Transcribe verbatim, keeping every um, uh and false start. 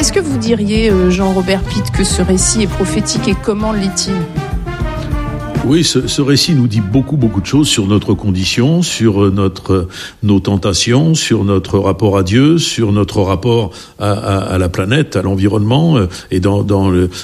Est-ce que vous diriez, Jean-Robert Pitt, que ce récit est prophétique et comment l'est-il ? Oui, ce, ce récit nous dit beaucoup, beaucoup de choses sur notre condition, sur notre, nos tentations, sur notre rapport à Dieu, sur notre rapport à, à, à la planète, à l'environnement, et dans, dans le,